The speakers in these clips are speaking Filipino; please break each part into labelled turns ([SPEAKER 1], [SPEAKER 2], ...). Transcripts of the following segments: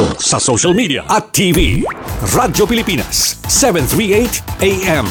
[SPEAKER 1] Diretso sa social media at TV. Radyo Pilipinas, 738 AM.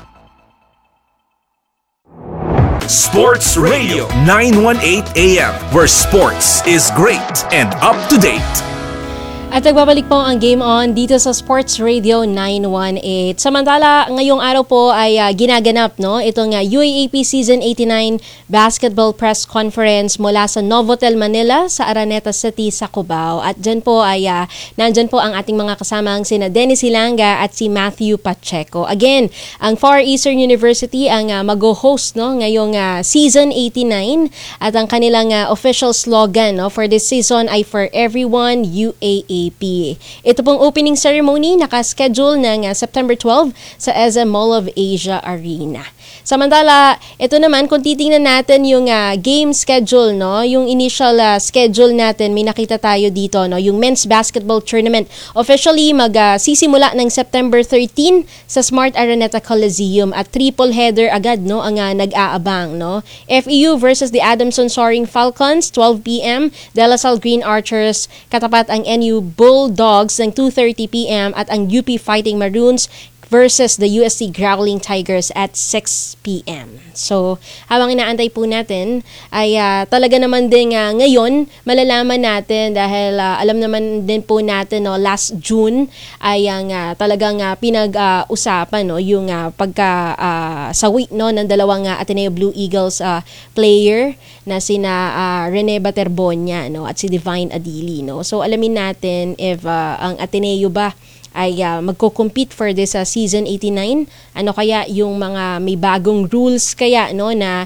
[SPEAKER 1] Sports Radio 918 AM, where sports is great and up to date.
[SPEAKER 2] At nagbabalik po ang Game On dito sa Sports Radio 918. Samantala, ngayong araw po ay ginaganap itong UAAP Season 89 Basketball Press Conference mula sa Novotel Manila sa Araneta City sa Cubao. At dyan po ay nandyan po ang ating mga kasamang sina Dennis Hilanga at si Matthew Pacheco. Again, ang Far Eastern University ang mag-host ngayong Season 89 at ang kanilang official slogan for this season ay For Everyone UAAP. Ito pong opening ceremony nakaschedule ng September 12 sa SM Mall of Asia Arena. Samantala, ito naman kung titingnan natin yung game schedule, yung initial schedule natin, may nakita tayo dito, yung men's basketball tournament. Officially magsisimula ng September 13 sa Smart Araneta Coliseum at triple header agad ang nag-aabang, FEU versus the Adamson Soaring Falcons 12 PM, De La Salle Green Archers katapat ang NU Bulldogs ng 2:30 PM at ang UP Fighting Maroons versus the USC Growling Tigers at 6 PM. So, habang inaantay po natin, ay talaga naman din ngayon, malalaman natin dahil alam naman din po natin, last June ay ang talagang pinag-usapan, yung pagka-sawi ng dalawang Ateneo Blue Eagles player na sina Rene Baterbonia at si Divine Adili. So, alamin natin if ang Ateneo ba ay magko-compete for this season 89. Ano kaya yung mga may bagong rules kaya na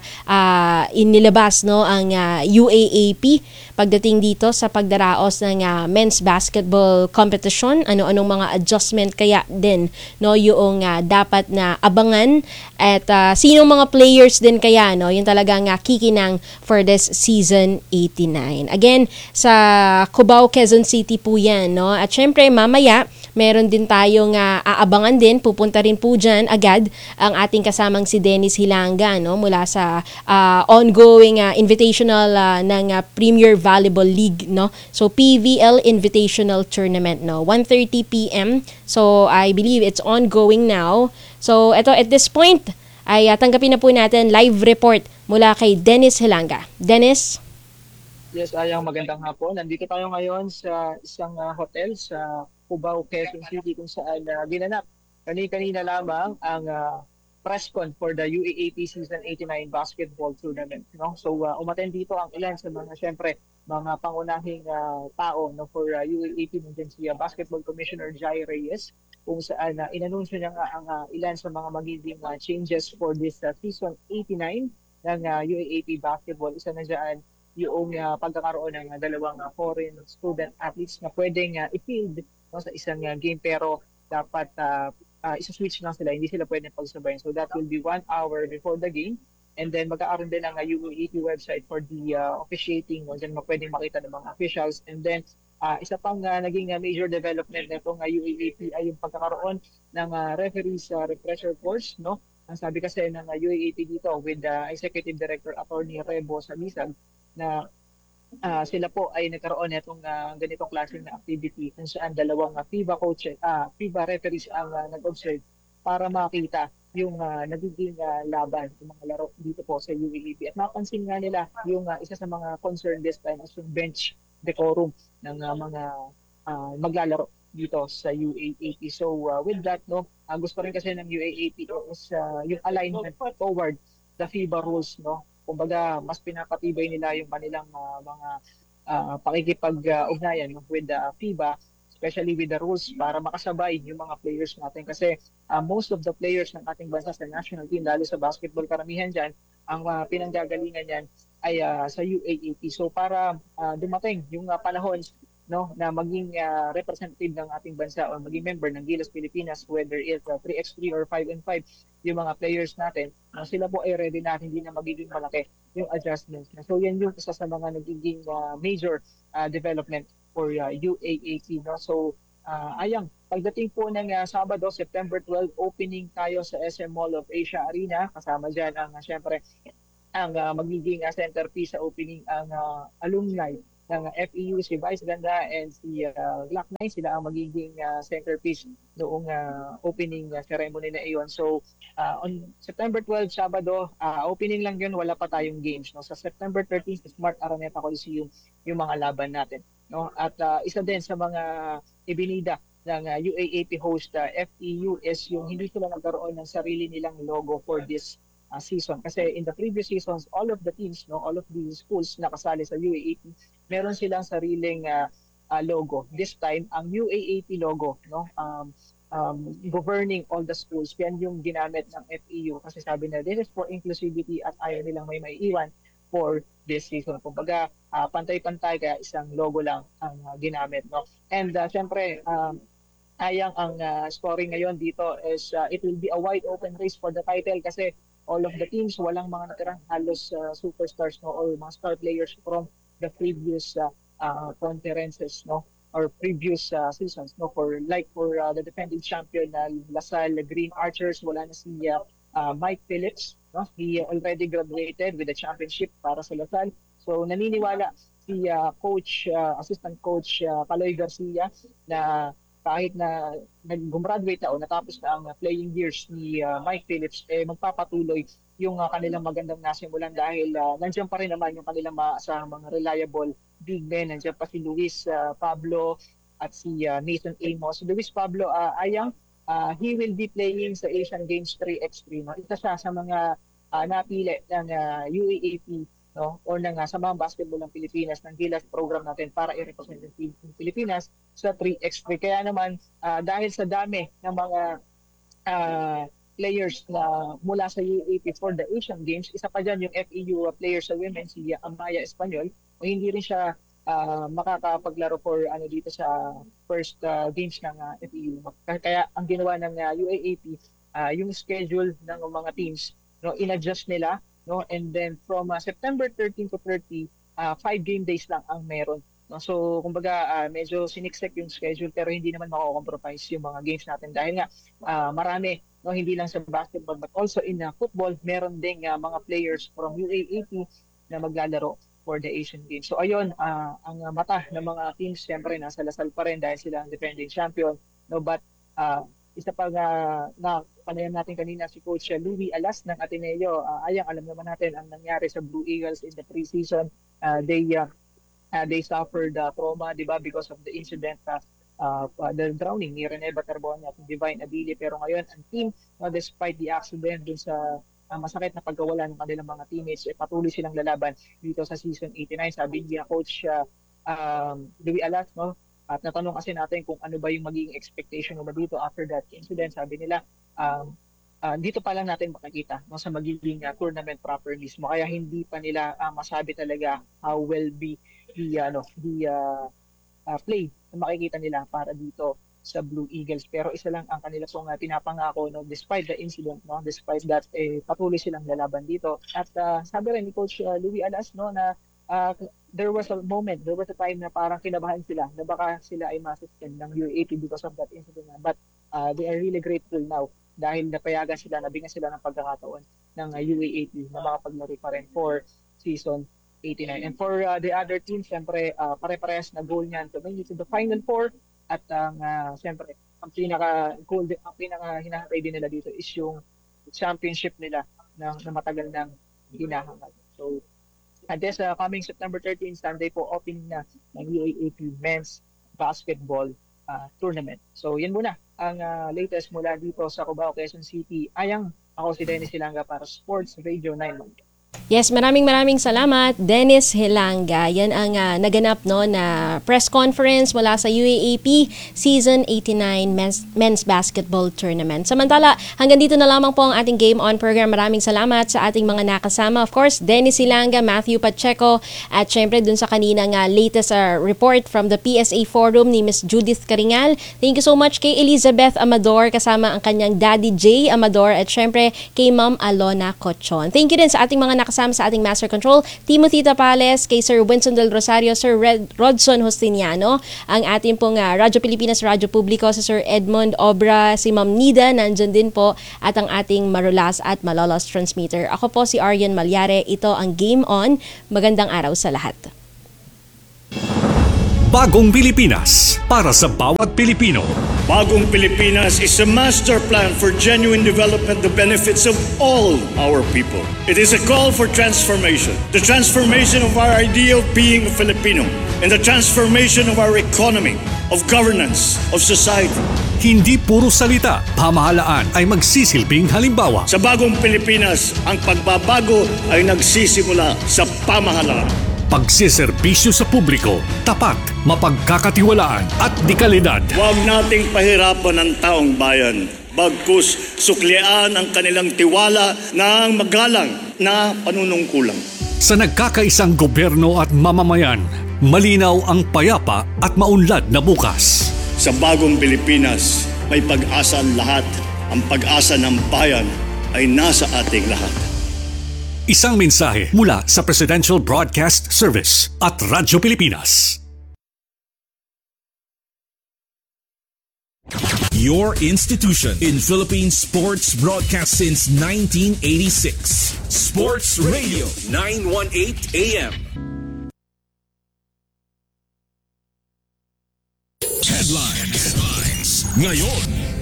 [SPEAKER 2] inilabas ang UAAP pagdating dito sa pagdaraos ng men's basketball competition, ano-anong mga adjustment kaya din yung dapat na abangan at sinong mga players din kaya yung talagang kikinang for this season 89. Again, sa Cubao, Quezon City po yan, at syempre mamaya meron din tayong aabangan din, pupunta rin po dyan agad ang ating kasamang si Dennis Hilanga mula sa ongoing invitational ng Premier Volleyball League. So PVL Invitational Tournament, 1:30 PM. So I believe it's ongoing now. So ito at this point ay tanggapin na po natin live report mula kay Dennis Hilanga. Dennis?
[SPEAKER 3] Yes, Ayang, magandang hapon. Nandito tayo ngayon sa isang hotel sa Cubao, Quezon City kung saan ginanap kanina lamang ang press con for the UAAP Season 89 Basketball Tournament. So umattend dito ang ilan sa mga syempre mga pangunahing tao for UAAP ng si Basketball Commissioner Jai Reyes kung saan inanunsyo niya nga ang ilan sa mga magiging changes for this Season 89 ng UAAP Basketball. Isa na dyan yung pagkakaroon ng dalawang foreign student athletes na pwedeng i-field sa isang game pero dapat isa-switch lang sila, hindi sila pwedeng pagsabayin. So that will be 1 hour before the game. And then magkakaroon din ng UAAP website for the officiating. Diyan pwedeng makita ng mga officials. And then isa pang naging major development nitong UAAP ay yung pagkakaroon ng referees refresher course. Ang sabi kasi ng UAAP dito with Executive Director Attorney Rebo Samisag na sila po ay nagkaroon nitong ganitong klaseng na activity kung saan dalawang FIBA referees ang nag-observe para makita yung nagiging laban ng mga laro dito po sa UAAP. At napansin nga nila yung isa sa mga concern this time is yung bench decorum ng mga maglalaro dito sa UAAP. So with that, gusto rin kasi ng UAAP is yung alignment toward the FIBA rules, kumbaga mas pinapatibay nila yung kanilang mga pakikipag-ugnayan with the FIBA, especially with the rules para makasabay yung mga players natin kasi most of the players ng ating bansa sa national team, lalo sa basketball karamihan dyan, ang pinanggagalingan yan ay sa UAAP. So para dumating yung panahon na maging representative ng ating bansa o maging member ng Gilas Pilipinas, whether it's 3x3 or 5x5, yung mga players natin, sila po ay ready na hindi na magiging malaki yung adjustments. So yan yung isa sa mga nagiging major development for UAAP. So Ayang, pagdating po ng Sabado, September 12, opening tayo sa SM Mall of Asia Arena. Kasama dyan ang syempre ang magiging centerpiece sa opening ang alumni ng FEU, si Vice Ganda and si Glock 9, sila ang magiging centerpiece noong opening ceremony na iyon. So on September 12, Sabado, opening lang yun, wala pa tayong games. No? Sa September 13, sa Smart Araneta Coliseum, yung mga laban natin. No? At isa din sa mga ibinida ng UAAP host FEU is yung hindi sila nagkaroon ng sarili nilang logo for this season. Kasi in the previous seasons, all of the teams, no, all of the schools na kasali sa UAAP, meron silang sariling logo. This time, ang UAAP logo, no, governing all the schools, yan yung ginamit ng FEU kasi sabi na this is for inclusivity at ayaw nilang may maiiwan for this season. Kumbaga, pantay-pantay kaya isang logo lang ang ginamit. No? And syempre, ayang ang scoring ngayon dito is it will be a wide open race for the title kasi all of the teams, walang mga natirang halos superstars no, or mga star players from the previous conferences no, or previous seasons. No, for the defending champion Lasal Green Archers, wala na si Mike Phillips. No? He already graduated with the championship para sa Lasal. So naniniwala si assistant coach Kaloy Garcia na kahit na nag-graduate na o natapos na ang playing years ni Mike Phillips, magpapatuloy yung kanilang magandang nasimulan dahil nandiyan pa rin naman yung kanilang maasahang mga reliable big men. Nandiyan pa si Luis Pablo at si Nathan Amos. Luis Pablo, he will be playing sa Asian Games 3x3. No? Isa siya sa mga napili ng UAAP no, o ng Samaang Basketball ng Pilipinas ng GILAS program natin para i-represent ng Pilipinas sa 3x3. Kaya naman, dahil sa dami ng mga players na mula sa UAAP for the Asian Games, isa pa dyan yung FEU player sa women, si Amaya Espanyol, o hindi rin siya makakapaglaro for dito sa first games ng FEU. Kaya ang ginawa ng UAAP, yung schedule ng mga teams, no, in-adjust nila. No, and then from September 13 to 30, 5 game days lang ang meron. No, so kumbaga medyo siniksek yung schedule pero hindi naman mako-compromise yung mga games natin dahil nga marami, no, hindi lang sa basketball but also in football meron ding mga players from UAAP na maglalaro for the Asian Games. So ayun, ang mata ng mga teams siyempre nasa Lasal pa rin dahil sila ang defending champion. No, but isa pa na panayan natin kanina si Coach Louie Alas ng Ateneo. Alam naman natin ang nangyari sa Blue Eagles in the preseason. They suffered trauma, di ba, because of the incident, the drowning ni Rene Baterbonia at Divine Abili. Pero ngayon, ang team, despite the accident dun sa masakit na pagkawala ng kanilang mga teammates, patuloy silang lalaban dito sa season 89. Sabi niya, Coach Louie Alas, no? At natanong kasi natin kung ano ba yung magiging expectation mo dito after that incident. Sabi nila, dito pa lang natin makikita no, sa magiging tournament proper mismo. Kaya hindi pa nila masabi talaga how will be the play na makikita nila para dito sa Blue Eagles. Pero isa lang ang kanila pong pinapangako, no, despite the incident, no, despite that, patuloy silang lalaban dito. At sabi rin ni Coach Louie Alas, no, na there was a time na parang kinabahan sila na baka sila ay masuspend ng UAAP because of that incident. But they are really grateful now dahil napayagan sila, nabigyan sila ng pagkakataon ng UAAP na makapaglaro pa rin for season 89. And for the other teams, siyempre pare-parehas na goal niyan to make it to the Final Four at siyempre ang pinaka-hinahatay din nila dito is yung championship nila na matagal nang hinahangad. So at this coming September 13, Sunday po, opening na ng UAAP Men's Basketball Tournament. So yan muna ang latest mula dito sa Cubao, Quezon City. Ako si Dennis Hilanga para Sports Radio 9.
[SPEAKER 2] Yes, maraming salamat, Dennis Hilanga. Yan ang naganap no na press conference mula sa UAAP Season 89 Men's Basketball Tournament. Samantala, hanggang dito na lamang po ang ating Game On program. Maraming salamat sa ating mga nakasama. Of course, Dennis Hilanga, Matthew Pacheco, at syempre dun sa kaninang latest report from the PSA Forum ni Miss Judith Karingal. Thank you so much kay Elizabeth Amador kasama ang kanyang daddy Jay Amador at syempre kay Ma'am Alona Cochon. Thank you din sa ating mga nakasama sa ating Master Control, Timothy Tapales, kay Sir Winston Del Rosario, Sir Rodson Justiniano, ang ating pong Radyo Pilipinas, Radyo Publiko, si Sir Edmond Obra, si Ma'am Nida, nandyan din po, at ang ating Marulas at Malolos transmitter. Ako po si Arian Malyare, ito ang Game On. Magandang araw sa lahat.
[SPEAKER 1] Bagong Pilipinas para sa bawat Pilipino.
[SPEAKER 4] Bagong Pilipinas is a master plan for genuine development, the benefits of all our people. It is a call for transformation. The transformation of our idea of being a Filipino and the transformation of our economy, of governance, of society.
[SPEAKER 1] Hindi puro salita, pamahalaan ay magsisilbing halimbawa.
[SPEAKER 4] Sa Bagong Pilipinas, ang pagbabago ay nagsisimula sa pamahalaan.
[SPEAKER 1] Pagsiservisyo sa publiko, tapat, mapagkakatiwalaan at dekalidad.
[SPEAKER 4] Huwag nating pahirapan ang taong bayan. Bagkus suklian ang kanilang tiwala ng magalang na panunungkulan.
[SPEAKER 1] Sa nagkakaisang gobyerno at mamamayan, malinaw ang payapa at maunlad na bukas.
[SPEAKER 4] Sa Bagong Pilipinas, may pag-asa ang lahat. Ang pag-asa ng bayan ay nasa ating lahat.
[SPEAKER 1] Isang mensahe mula sa Presidential Broadcast Service at Radyo Pilipinas.
[SPEAKER 5] Your institution in Philippine sports broadcast since 1986. Sports Radio 918 AM. Headlines. Ngayon.